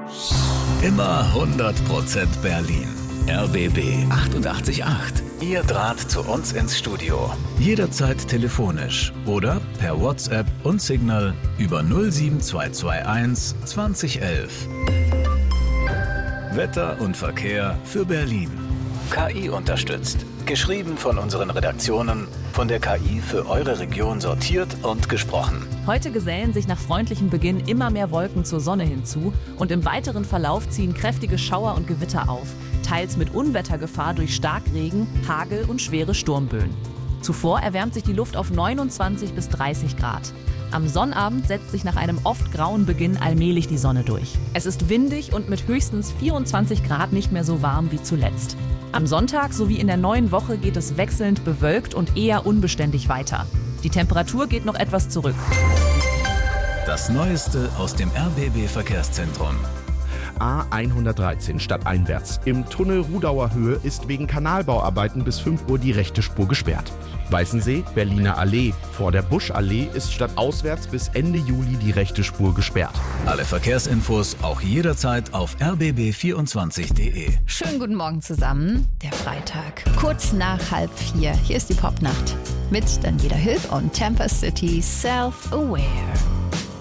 Immer 100% Berlin. RBB 888. Ihr Draht zu uns ins Studio. Jederzeit telefonisch oder per WhatsApp und Signal über 07221 2011. Wetter und Verkehr für Berlin. KI unterstützt. Geschrieben von unseren Redaktionen, von der KI für eure Region sortiert und gesprochen. Heute gesellen sich nach freundlichem Beginn immer mehr Wolken zur Sonne hinzu und im weiteren Verlauf ziehen kräftige Schauer und Gewitter auf, teils mit Unwettergefahr durch Starkregen, Hagel und schwere Sturmböen. Zuvor erwärmt sich die Luft auf 29 bis 30 Grad. Am Sonnabend setzt sich nach einem oft grauen Beginn allmählich die Sonne durch. Es ist windig und mit höchstens 24 Grad nicht mehr so warm wie zuletzt. Am Sonntag sowie in der neuen Woche geht es wechselnd bewölkt und eher unbeständig weiter. Die Temperatur geht noch etwas zurück. Das Neueste aus dem RBB-Verkehrszentrum. A113 stadteinwärts. Im Tunnel Rudauer Höhe ist wegen Kanalbauarbeiten bis 5 Uhr die rechte Spur gesperrt. Weißensee, Berliner Allee. Vor der Buschallee ist stadtauswärts bis Ende Juli die rechte Spur gesperrt. Alle Verkehrsinfos auch jederzeit auf rbb24.de. Schönen guten Morgen zusammen. Der Freitag, kurz nach 3:30. Hier ist die Popnacht mit Daniela Hilf und Temper City Self-Aware.